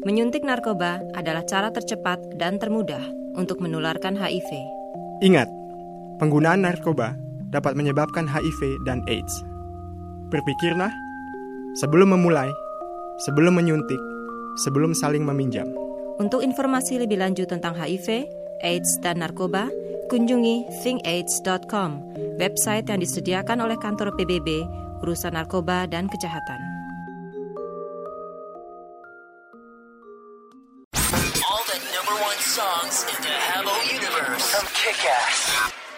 Menyuntik narkoba adalah cara tercepat dan termudah untuk menularkan HIV. Ingat, penggunaan narkoba dapat menyebabkan HIV dan AIDS. Berpikirlah sebelum memulai, sebelum menyuntik, sebelum saling meminjam. Untuk informasi lebih lanjut tentang HIV, AIDS, dan narkoba, kunjungi thinkaids.com, website yang disediakan oleh kantor PBB, urusan narkoba dan kejahatan. All the number one songs in the Habbo universe from Kick-Ass.